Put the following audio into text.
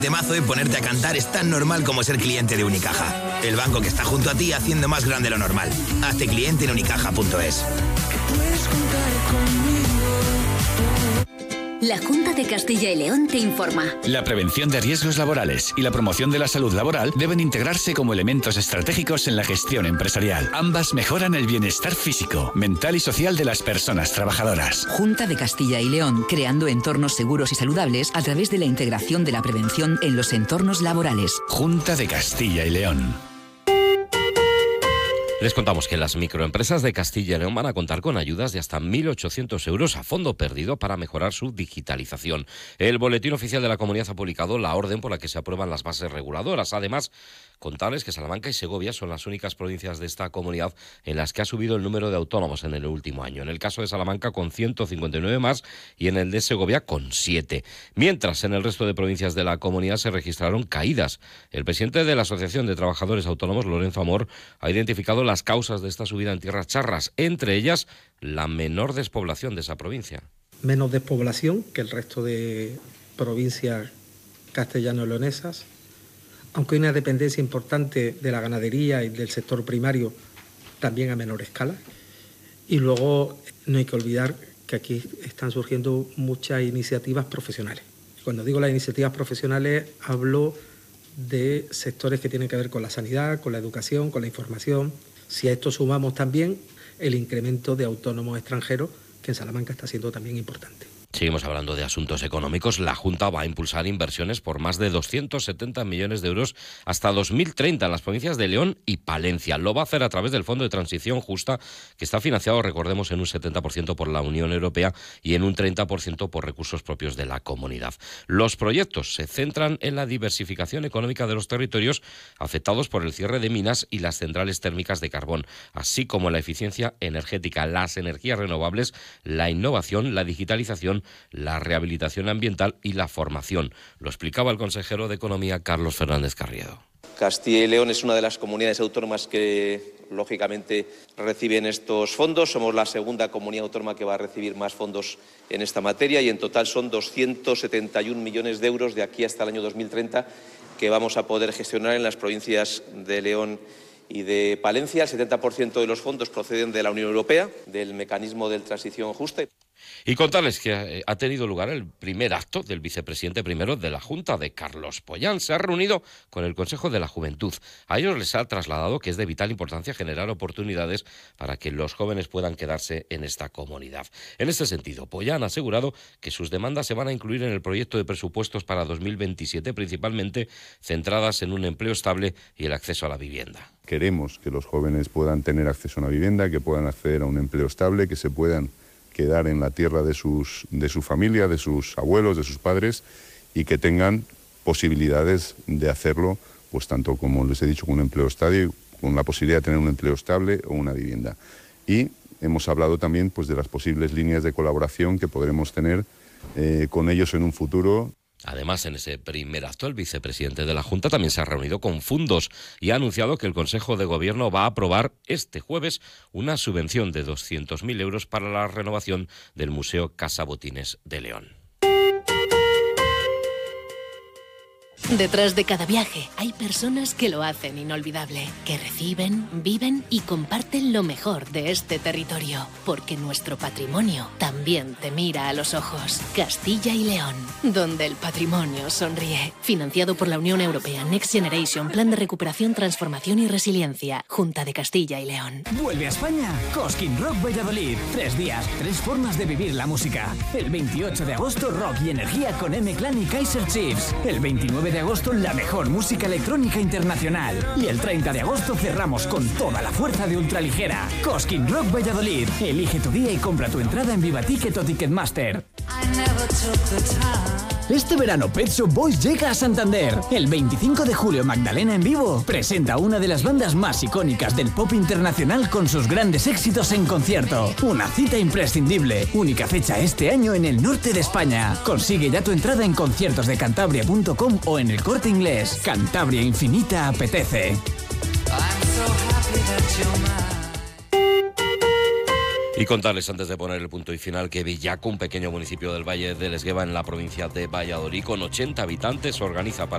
Temazo de ponerte a cantar es tan normal como ser cliente de Unicaja. El banco que está junto a ti haciendo más grande lo normal. Hazte cliente en unicaja.es. La Junta de Castilla y León te informa. La prevención de riesgos laborales y la promoción de la salud laboral deben integrarse como elementos estratégicos en la gestión empresarial. Ambas mejoran el bienestar físico, mental y social de las personas trabajadoras. Junta de Castilla y León, creando entornos seguros y saludables a través de la integración de la prevención en los entornos laborales. Junta de Castilla y León. Les contamos que las microempresas de Castilla y León van a contar con ayudas de hasta 1.800 euros a fondo perdido para mejorar su digitalización. El Boletín Oficial de la Comunidad ha publicado la orden por la que se aprueban las bases reguladoras. Además, contarles que Salamanca y Segovia son las únicas provincias de esta comunidad en las que ha subido el número de autónomos en el último año. En el caso de Salamanca con 159 más y en el de Segovia con 7. Mientras en el resto de provincias de la comunidad se registraron caídas. El presidente de la Asociación de Trabajadores Autónomos, Lorenzo Amor, ha identificado las causas de esta subida en tierras charras, entre ellas la menor despoblación de esa provincia. Menos despoblación que el resto de provincias castellano-leonesas, aunque hay una dependencia importante de la ganadería y del sector primario, también a menor escala. Y luego no hay que olvidar que aquí están surgiendo muchas iniciativas profesionales. Cuando digo las iniciativas profesionales hablo de sectores que tienen que ver con la sanidad, con la educación, con la información. Si a esto sumamos también el incremento de autónomos extranjeros, que en Salamanca está siendo también importante. Seguimos hablando de asuntos económicos. La Junta va a impulsar inversiones por más de 270 millones de euros hasta 2030 en las provincias de León y Palencia. Lo va a hacer a través del Fondo de Transición Justa, que está financiado, recordemos, en un 70% por la Unión Europea y en un 30% por recursos propios de la comunidad. Los proyectos se centran en la diversificación económica de los territorios afectados por el cierre de minas y las centrales térmicas de carbón, así como la eficiencia energética, las energías renovables, la innovación, la digitalización, la rehabilitación ambiental y la formación. Lo explicaba el consejero de Economía, Carlos Fernández Carriedo. Castilla y León es una de las comunidades autónomas que, lógicamente, reciben estos fondos. Somos la segunda comunidad autónoma que va a recibir más fondos en esta materia y en total son 271 millones de euros de aquí hasta el año 2030 que vamos a poder gestionar en las provincias de León y de Palencia. El 70% de los fondos proceden de la Unión Europea, del mecanismo de transición justa. Y contarles que ha tenido lugar el primer acto del vicepresidente primero de la Junta, de Carlos Pollán. Se ha reunido con el Consejo de la Juventud. A ellos les ha trasladado que es de vital importancia generar oportunidades para que los jóvenes puedan quedarse en esta comunidad. En este sentido, Pollán ha asegurado que sus demandas se van a incluir en el proyecto de presupuestos para 2027, principalmente centradas en un empleo estable y el acceso a la vivienda. Queremos que los jóvenes puedan tener acceso a una vivienda, que puedan acceder a un empleo estable, que se puedan quedar en la tierra de su familia, de sus abuelos, de sus padres, y que tengan posibilidades de hacerlo, pues tanto como les he dicho, con un empleo estable, con la posibilidad de tener un empleo estable o una vivienda. Y hemos hablado también pues de las posibles líneas de colaboración que podremos tener con ellos en un futuro. Además, en ese primer acto, el vicepresidente de la Junta también se ha reunido con Fundos y ha anunciado que el Consejo de Gobierno va a aprobar este jueves una subvención de 200.000 euros para la renovación del Museo Casa Botines de León. Detrás de cada viaje hay personas que lo hacen inolvidable, que reciben, viven y comparten lo mejor de este territorio, porque nuestro patrimonio también te mira a los ojos. Castilla y León, donde el patrimonio sonríe. Financiado por la Unión Europea Next Generation, Plan de Recuperación, Transformación y Resiliencia, Junta de Castilla y León. Vuelve a España, Cosquín Rock Valladolid. 3 días, 3 formas de vivir la música. El 28 de agosto, rock y energía con M-Clan y Kaiser Chiefs. El 29 de agosto, la mejor música electrónica internacional. Y el 30 de agosto cerramos con toda la fuerza de ultraligera. Cosquín Rock Valladolid. Elige tu día y compra tu entrada en Vivaticket o Ticketmaster. Este verano Pet Shop Boys llega a Santander. El 25 de julio Magdalena en vivo presenta una de las bandas más icónicas del pop internacional con sus grandes éxitos en concierto. Una cita imprescindible. Única fecha este año en el norte de España. Consigue ya tu entrada en conciertosdecantabria.com o en el Corte Inglés. Cantabria Infinita apetece. Y contarles antes de poner el punto y final que Villaco, un pequeño municipio del Valle del Esgueva en la provincia de Valladolid con 80 habitantes, organiza para